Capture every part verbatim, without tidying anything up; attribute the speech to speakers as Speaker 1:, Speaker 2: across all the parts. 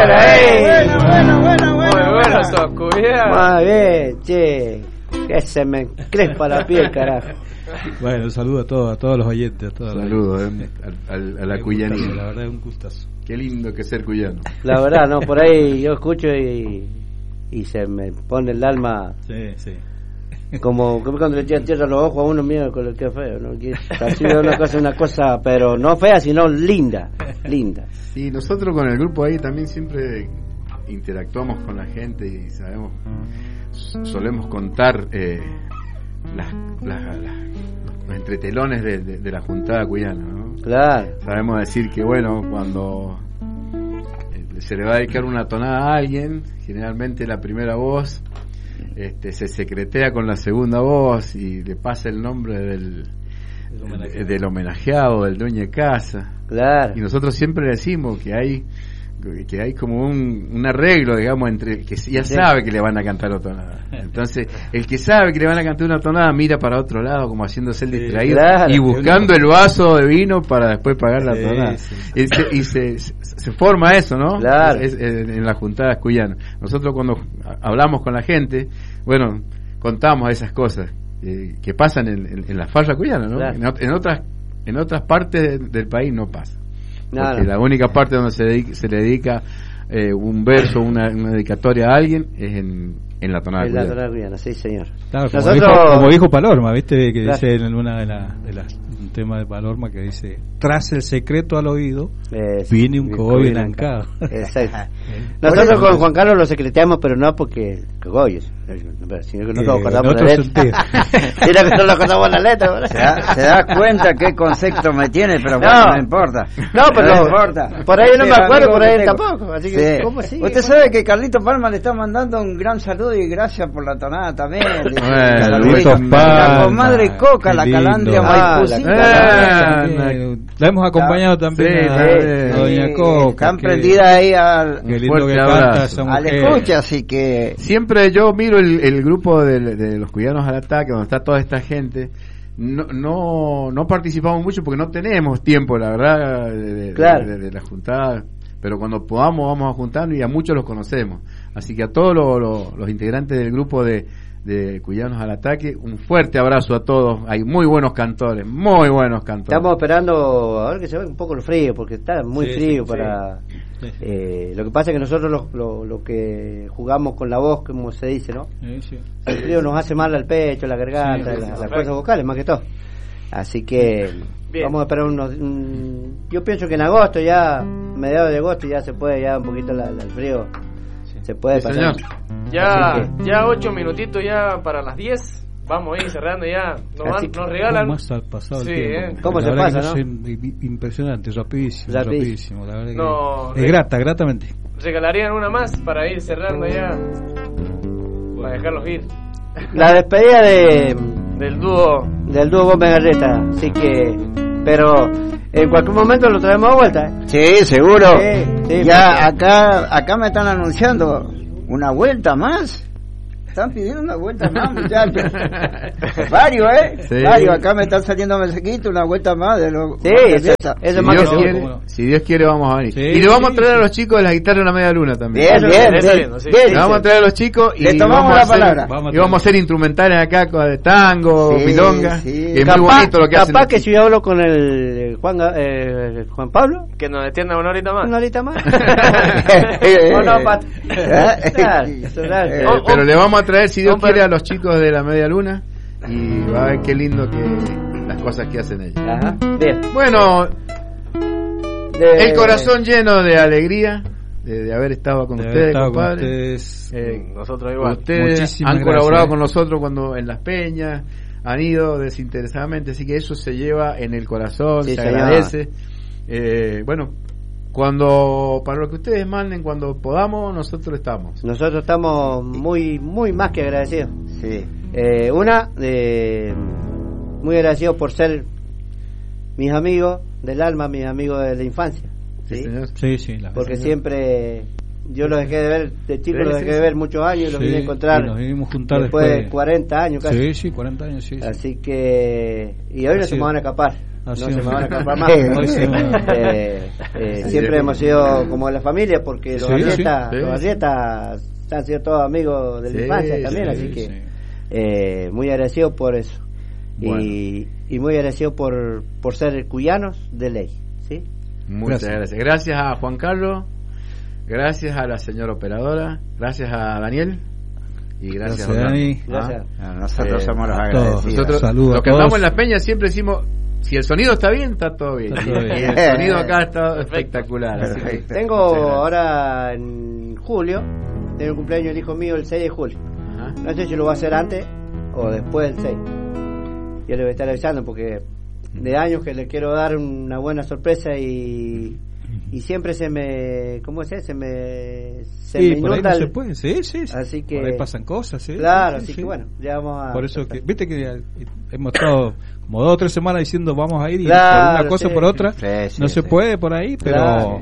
Speaker 1: bueno, eh.
Speaker 2: Bueno, bueno, bueno, bueno.
Speaker 1: Muy bueno, sos cuidado.
Speaker 3: Muy bien, che. Que se me crespa la piel, carajo.
Speaker 4: Bueno, un saludo a todos, a todos los oyentes. A todos
Speaker 5: Saludos eh, a, a, a la cuyanía.
Speaker 4: La verdad es un gustazo.
Speaker 5: Qué lindo que ser cuyano.
Speaker 3: La verdad, no, por ahí yo escucho y, y se me pone el alma.
Speaker 4: Sí, sí.
Speaker 3: Como, como cuando le echan tierra a los ojos a uno, mira, con el que feo, ¿no? Que así es una cosa, una cosa, pero no fea, sino linda, linda.
Speaker 5: Y nosotros con el grupo ahí también siempre interactuamos con la gente y sabemos, solemos contar eh, las, las, las, los entretelones de, de, de la juntada cuyana, ¿no?
Speaker 3: Claro.
Speaker 5: Sabemos decir que, bueno, cuando se le va a dedicar una tonada a alguien, generalmente la primera voz este, se secretea con la segunda voz y le pasa el nombre del, del, homenajeado. del homenajeado, del dueño de casa.
Speaker 3: Claro.
Speaker 5: Y nosotros siempre decimos que hay que hay como un, un arreglo, digamos, entre que ya sabe que le van a cantar otra tonada. Entonces, el que sabe que le van a cantar una tonada mira para otro lado como haciéndose el distraído,
Speaker 3: claro,
Speaker 5: y buscando el vaso de vino para después pagar la tonada.
Speaker 4: Sí, sí.
Speaker 5: Y, se, y se, se, se forma eso, ¿no?
Speaker 3: Claro.
Speaker 5: Es, es, en las juntadas cuyanas. Nosotros cuando hablamos con la gente, bueno, contamos esas cosas eh, que pasan en, en, en la farra cuyana, ¿no?
Speaker 3: Claro.
Speaker 5: En, en otras en otras partes de, del país no pasa.
Speaker 3: No,
Speaker 5: Porque
Speaker 3: no.
Speaker 5: la única parte donde se, dedica, se le dedica eh, un verso, una, una dedicatoria a alguien es en, en la tonada
Speaker 3: En la
Speaker 5: cuyana.
Speaker 3: tonada cuyana, sí, señor.
Speaker 4: Claro, como,
Speaker 3: Nosotros...
Speaker 4: dijo, como dijo Palorma, ¿viste? Que
Speaker 3: Claro.
Speaker 4: dice en una de, la, de las un tema de Palorma que dice: tras el secreto al oído
Speaker 3: Es,
Speaker 4: viene un cogollo inancado.
Speaker 3: Exacto. Nosotros con Juan Carlos lo secreteamos, pero no porque cogollos, sino que no lo
Speaker 4: Eh,
Speaker 3: acordamos
Speaker 4: en
Speaker 3: la
Speaker 4: otro
Speaker 3: letra. Sino que no lo acordamos la letra, ¿verdad?
Speaker 2: Se da, se da cuenta qué concepto me tiene, pero bueno,
Speaker 3: No.
Speaker 2: no importa.
Speaker 3: No, pero
Speaker 2: no importa.
Speaker 3: por ahí no
Speaker 2: Sí,
Speaker 3: me acuerdo,
Speaker 2: amigo
Speaker 3: por
Speaker 2: que
Speaker 3: ahí
Speaker 2: tengo.
Speaker 3: tampoco. Así que,
Speaker 2: Sí.
Speaker 3: ¿cómo sigue?
Speaker 2: Usted sabe que Carlito Palma le está mandando un gran saludo y gracias por la tonada también. Dice,
Speaker 5: Bueno,
Speaker 2: saludito.
Speaker 4: Carlitos Palma,
Speaker 2: La comadre Coca,
Speaker 4: qué
Speaker 2: la
Speaker 4: lindo.
Speaker 2: calandria
Speaker 3: Ah,
Speaker 2: Maipucita.
Speaker 5: la-
Speaker 2: la-
Speaker 4: Eh, la hemos acompañado también
Speaker 5: Sí,
Speaker 4: a,
Speaker 5: también.
Speaker 4: a Doña
Speaker 2: Sí,
Speaker 4: Coca.
Speaker 2: están
Speaker 4: que-
Speaker 2: prendidas ahí al,
Speaker 4: Qué lindo
Speaker 5: Fuerte
Speaker 4: que
Speaker 5: abrazo.
Speaker 4: canta esa
Speaker 2: al
Speaker 4: mujer.
Speaker 2: escuche, así que
Speaker 5: Siempre yo miro el, el grupo de, de los cuyanos al ataque, donde está toda esta gente. No, no, no participamos mucho porque no tenemos tiempo, la verdad, de, de,
Speaker 3: Claro.
Speaker 5: de, de la juntada. Pero cuando podamos vamos a juntarnos y a muchos los conocemos. Así que a todos los, los, los integrantes del grupo de, de Cuyanos al Ataque, un fuerte abrazo a todos. Hay muy buenos cantores, muy buenos cantores.
Speaker 3: Estamos esperando a ver que se vaya un poco el frío, porque está muy
Speaker 4: Sí,
Speaker 3: frío
Speaker 4: sí,
Speaker 3: para...
Speaker 4: Sí.
Speaker 3: Eh, lo que pasa es que nosotros lo, lo, lo que jugamos con la voz, como se dice, ¿no?
Speaker 4: Sí, sí.
Speaker 3: El frío nos hace mal al pecho, la garganta,
Speaker 4: Sí, sí,
Speaker 3: la-
Speaker 4: sí,
Speaker 3: las
Speaker 4: correcto.
Speaker 3: cosas vocales, más que todo. Así que
Speaker 1: Bien.
Speaker 3: vamos a esperar unos... un- yo pienso que en agosto ya, mediados de agosto, ya se puede, ya un poquito la, la- el frío se puede
Speaker 5: Sí,
Speaker 3: pasar.
Speaker 5: señor.
Speaker 1: Ya,
Speaker 3: Así que-
Speaker 1: ya ocho minutitos ya para las diez. Vamos a ir cerrando ya. Nos, van-
Speaker 3: Así-
Speaker 1: nos regalan.
Speaker 4: ¿Cómo más ha pasado el
Speaker 1: Sí,
Speaker 4: tiempo?
Speaker 1: ¿eh?
Speaker 3: ¿Cómo
Speaker 4: La
Speaker 3: se
Speaker 4: verdad
Speaker 3: pasa,
Speaker 4: que
Speaker 3: no?
Speaker 4: sé, impresionante, rapidísimo,
Speaker 3: Rapidísimo.
Speaker 4: rapidísimo. La verdad que
Speaker 1: No,
Speaker 4: es
Speaker 1: re-
Speaker 4: grata, gratamente.
Speaker 1: regalarían una más para ir cerrando ya. Para dejarlos ir.
Speaker 3: La despedida de
Speaker 1: Del dúo.
Speaker 3: del dúo Gómez Garreta, así que... Pero en cualquier momento lo traemos de vuelta, ¿eh?
Speaker 2: sí, seguro.
Speaker 3: Sí, sí,
Speaker 2: Ya acá acá me están anunciando una vuelta más. Están pidiendo una vuelta más, muchachos. Varios, ¿eh?
Speaker 5: Sí.
Speaker 2: Varios. Acá me están saliendo mensajitos, una vuelta más de los...
Speaker 3: Sí,
Speaker 2: más de
Speaker 3: eso,
Speaker 2: fiesta.
Speaker 3: eso
Speaker 5: Si
Speaker 3: es más que
Speaker 5: Dios,
Speaker 3: seguro.
Speaker 5: quiere,
Speaker 4: cómo no.
Speaker 5: si Dios quiere vamos a venir.
Speaker 4: Sí,
Speaker 5: y le vamos
Speaker 4: sí,
Speaker 5: a traer
Speaker 4: sí.
Speaker 5: a los chicos de la guitarra de la media luna también.
Speaker 2: Bien,
Speaker 1: Eso
Speaker 2: bien,
Speaker 1: viene, eso
Speaker 2: bien.
Speaker 1: viene, sí.
Speaker 2: Bien,
Speaker 5: Le vamos a traer a los chicos y
Speaker 2: Le tomamos
Speaker 5: vamos a
Speaker 2: la
Speaker 5: hacer-
Speaker 2: palabra.
Speaker 4: Vamos a
Speaker 5: y vamos a hacer instrumentales acá con- de tango,
Speaker 2: Sí,
Speaker 5: milonga.
Speaker 2: sí.
Speaker 5: Y es
Speaker 3: Capaz,
Speaker 5: muy bonito lo que hacen.
Speaker 3: capaz
Speaker 5: los
Speaker 3: que
Speaker 5: chicos.
Speaker 3: si yo hablo con el Juan, Ga- eh, Juan Pablo,
Speaker 1: Que nos extiendan una horita más.
Speaker 3: una horita más.
Speaker 2: Eh,
Speaker 3: ¿O no, Pat?
Speaker 2: eh,
Speaker 3: Claro, eso es claro.
Speaker 5: Eh,
Speaker 1: Oh, oh.
Speaker 5: pero le vamos a traer, si Dios
Speaker 1: Oh, pero-
Speaker 5: quiere, a los chicos de la media luna y va a ver qué lindo que las cosas que hacen ellos.
Speaker 3: Ajá, bien.
Speaker 5: Bueno,
Speaker 3: De-
Speaker 5: el corazón lleno de alegría de, de haber estado con
Speaker 4: De haber
Speaker 5: ustedes,
Speaker 4: estado con
Speaker 5: compadre.
Speaker 4: ustedes.
Speaker 5: Eh,
Speaker 1: Nosotros igual.
Speaker 5: ustedes
Speaker 4: Muchísimas
Speaker 5: han
Speaker 4: gracias,
Speaker 5: colaborado
Speaker 4: eh.
Speaker 5: con nosotros cuando en las peñas han ido desinteresadamente, así que eso se lleva en el corazón,
Speaker 3: Sí,
Speaker 5: se
Speaker 3: señor.
Speaker 5: agradece. Eh, bueno, cuando para lo que ustedes manden, cuando podamos, nosotros estamos.
Speaker 3: Nosotros estamos muy, muy más que agradecidos.
Speaker 2: Sí.
Speaker 3: Eh, una, eh, muy agradecidos por ser mis amigos del alma, mis amigos de la infancia.
Speaker 5: Sí,
Speaker 3: ¿sí?
Speaker 5: señor.
Speaker 4: Sí, sí. La
Speaker 3: Porque
Speaker 4: verdad.
Speaker 3: siempre yo los dejé de ver, de chicos
Speaker 5: Sí,
Speaker 3: los
Speaker 5: sí,
Speaker 3: dejé de
Speaker 5: sí.
Speaker 3: ver muchos años y los
Speaker 4: Sí,
Speaker 3: vine a encontrar
Speaker 4: y nos vinimos a juntar
Speaker 3: después,
Speaker 4: después
Speaker 3: de cuarenta años casi.
Speaker 4: Sí, sí, cuarenta años, sí. sí.
Speaker 3: Así que, y hoy no
Speaker 4: Así
Speaker 3: se me
Speaker 4: es.
Speaker 3: van a escapar. no
Speaker 4: Así
Speaker 3: se
Speaker 4: es.
Speaker 3: me van a escapar más.
Speaker 4: Hoy se me-
Speaker 3: Eh, eh, siempre hemos sido como la familia, porque los
Speaker 4: Sí,
Speaker 3: Arrieta,
Speaker 5: sí.
Speaker 3: los Arrieta han sido todos amigos de la
Speaker 5: Sí,
Speaker 3: infancia también,
Speaker 5: sí,
Speaker 3: así que
Speaker 4: sí.
Speaker 3: eh, muy agradecido por eso.
Speaker 5: Bueno.
Speaker 3: Y, y muy agradecido por, por ser cuyanos de ley, ¿sí?
Speaker 5: Muchas
Speaker 4: Gracias.
Speaker 5: gracias. Gracias a Juan Carlos, gracias a la señora operadora, gracias a Daniel y gracias,
Speaker 4: Gracias,
Speaker 5: a
Speaker 4: Dani.
Speaker 3: Gracias.
Speaker 2: Ah, nosotros
Speaker 5: Eh,
Speaker 2: somos los
Speaker 4: a
Speaker 2: agradecidos.
Speaker 4: todos.
Speaker 5: Nosotros,
Speaker 4: Saludos
Speaker 5: los
Speaker 4: a
Speaker 5: que
Speaker 4: todos.
Speaker 5: andamos en las peñas siempre decimos, si el sonido está bien, está todo bien.
Speaker 4: Está todo bien.
Speaker 5: Y el sonido acá está espectacular. así que-
Speaker 2: Perfecto.
Speaker 3: Tengo
Speaker 5: Muchas gracias.
Speaker 3: ahora en julio, tengo el cumpleaños del hijo mío el seis de julio.
Speaker 5: Ajá.
Speaker 3: No sé si lo va a hacer antes o después del seis. Yo le voy a estar avisando porque de años que le quiero dar una buena sorpresa y, y siempre se me, ¿cómo es? Se me, se
Speaker 4: Sí,
Speaker 3: me
Speaker 4: por ahí
Speaker 3: inunda
Speaker 4: no
Speaker 3: el-
Speaker 4: se puede, sí, sí, sí.
Speaker 3: Así que-
Speaker 4: Por ahí pasan cosas, sí.
Speaker 3: Claro,
Speaker 4: sí,
Speaker 3: así
Speaker 4: sí.
Speaker 3: que bueno, ya vamos a...
Speaker 4: Por eso que, viste que ya hemos estado como dos o tres semanas diciendo vamos a ir y
Speaker 3: Claro,
Speaker 4: por una cosa
Speaker 3: sí.
Speaker 4: por otra
Speaker 2: Sí, sí,
Speaker 4: no se
Speaker 2: sí.
Speaker 4: puede por ahí, pero
Speaker 3: Claro.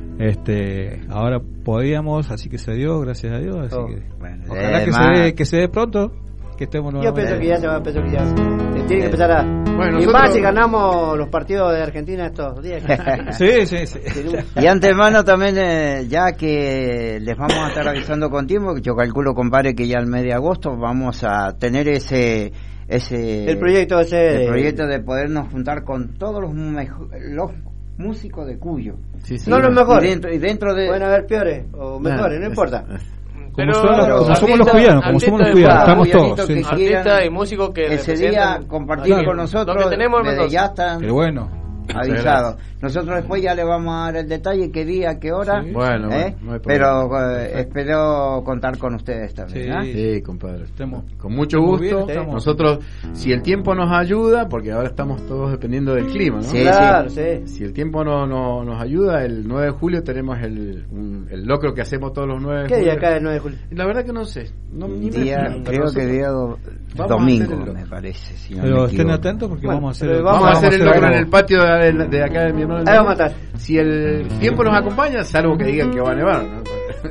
Speaker 4: este ahora podíamos, así que se dio, gracias a Dios, así
Speaker 3: Oh.
Speaker 4: que
Speaker 2: Bueno,
Speaker 4: ojalá que se,
Speaker 2: además-
Speaker 4: dé, que se dé pronto, que estemos
Speaker 3: Yo
Speaker 4: nuevamente.
Speaker 3: pienso que ya se va, pienso que ya se tiene que empezar a...
Speaker 5: Bueno,
Speaker 3: y
Speaker 5: nosotros-
Speaker 3: más si ganamos los partidos de Argentina estos días.
Speaker 4: Sí, sí, sí.
Speaker 2: Y antemano también, eh, ya que les vamos a estar avisando con tiempo, yo calculo, compadre, que ya el mes de agosto vamos a tener ese ese
Speaker 3: El proyecto ese...
Speaker 2: el proyecto de podernos juntar con todos los, mejo- los músicos de Cuyo.
Speaker 5: Sí, sí.
Speaker 3: No los
Speaker 2: Y
Speaker 3: mejores.
Speaker 2: dentro, y dentro de...
Speaker 3: Pueden haber peores o mejores, no
Speaker 5: es-
Speaker 3: importa.
Speaker 5: es-
Speaker 4: Como, son los-
Speaker 2: pero
Speaker 4: como somos los
Speaker 2: artista-
Speaker 4: cuyanos, como somos los
Speaker 1: artista de
Speaker 4: cuyanos,
Speaker 1: Cuba,
Speaker 4: estamos
Speaker 2: cuyanito
Speaker 4: todos. Sí.
Speaker 2: que
Speaker 1: Artistas
Speaker 2: quieran
Speaker 1: y músicos que
Speaker 2: ese día
Speaker 1: representan
Speaker 2: compartir
Speaker 1: aquí,
Speaker 2: con
Speaker 1: lo
Speaker 2: nosotros,
Speaker 1: que tenemos en
Speaker 2: desde
Speaker 1: Mendoza.
Speaker 2: ya están
Speaker 4: Pero bueno,
Speaker 2: avisados. Nosotros después ya le vamos a dar el detalle, qué día, qué hora,
Speaker 4: Sí.
Speaker 5: Bueno,
Speaker 2: ¿eh?
Speaker 5: bueno, no hay
Speaker 2: pero
Speaker 5: problema.
Speaker 2: eh, espero contar con ustedes también.
Speaker 4: Sí.
Speaker 2: ¿ah?
Speaker 5: Sí, compadre.
Speaker 4: Estamos-
Speaker 5: Con mucho
Speaker 4: estamos
Speaker 5: gusto.
Speaker 4: bien, estamos-
Speaker 5: Nosotros, si el tiempo nos ayuda, porque ahora estamos todos dependiendo del clima, ¿no?
Speaker 2: Sí,
Speaker 3: Claro, sí.
Speaker 5: Si el tiempo no, no- nos ayuda, el nueve de julio tenemos el, un- el locro que hacemos todos los nueve de
Speaker 3: ¿Qué
Speaker 5: julio.
Speaker 3: día cae el nueve de julio?
Speaker 5: La verdad que no sé. No, ni me
Speaker 2: Día,
Speaker 5: fijo, pero
Speaker 2: creo que
Speaker 5: nosotros
Speaker 2: día do-
Speaker 5: vamos a
Speaker 2: domingo,
Speaker 5: hacer el locro.
Speaker 2: me parece. Si no
Speaker 4: pero
Speaker 2: me
Speaker 4: estén
Speaker 2: equivoco.
Speaker 4: atentos porque
Speaker 3: Bueno,
Speaker 4: vamos a hacer
Speaker 3: pero
Speaker 5: Vamos,
Speaker 3: Vamos
Speaker 5: a hacer el locro en
Speaker 4: algo.
Speaker 5: el patio de, de acá de mi hermano.
Speaker 3: Ahí vamos a estar.
Speaker 5: Si el tiempo nos acompaña, salvo que digan que va a nevar, ¿no?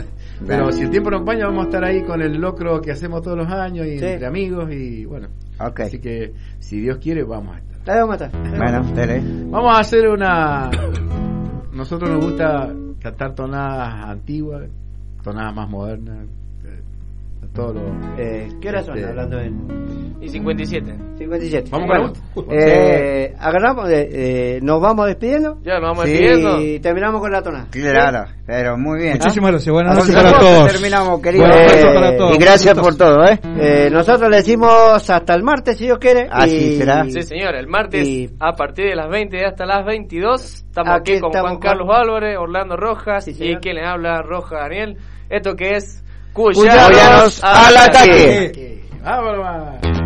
Speaker 5: Pero si el tiempo nos acompaña, vamos a estar ahí con el locro que hacemos todos los años y
Speaker 3: Sí.
Speaker 5: entre amigos y bueno.
Speaker 2: Ok.
Speaker 5: Así que si Dios quiere, vamos a estar.
Speaker 3: Ahí vamos a estar.
Speaker 2: Bueno, Tere.
Speaker 5: Vamos a hacer una. Nosotros nos gusta cantar tonadas antiguas, tonadas más modernas. eh, Todo lo.
Speaker 3: Eh, ¿Qué horas son?
Speaker 5: Este-
Speaker 3: Hablando en
Speaker 1: Y cincuenta y siete.
Speaker 3: cincuenta y siete.
Speaker 5: Vamos
Speaker 3: Bueno,
Speaker 5: con la
Speaker 3: eh, agarramos, eh, eh, nos vamos despidiendo
Speaker 1: Ya nos vamos
Speaker 2: Sí.
Speaker 1: despidiendo.
Speaker 3: y terminamos con la tonada.
Speaker 2: Claro, pero muy bien.
Speaker 4: Muchísimas gracias, buenas
Speaker 2: Con
Speaker 4: noches para
Speaker 2: nosotros
Speaker 4: todos.
Speaker 2: terminamos, querido.
Speaker 4: Buenas noches
Speaker 3: Eh,
Speaker 4: para todos.
Speaker 2: Y gracias por todo, ¿eh?
Speaker 3: Eh, nosotros le decimos hasta el martes, si Dios quiere.
Speaker 2: Así
Speaker 3: y-
Speaker 2: será.
Speaker 1: Sí, señor, el martes
Speaker 3: Y-
Speaker 1: a partir de las veinte hasta las veintidós estamos
Speaker 3: Aquí
Speaker 1: aquí con
Speaker 3: estamos
Speaker 1: Juan
Speaker 3: con-
Speaker 1: Carlos Álvarez, Orlando Rojas
Speaker 3: Sí,
Speaker 1: y
Speaker 3: señor.
Speaker 1: quien le habla, Roja Daniel. Esto que es
Speaker 2: Cuyanos al ataque.
Speaker 5: ¡Vámonos!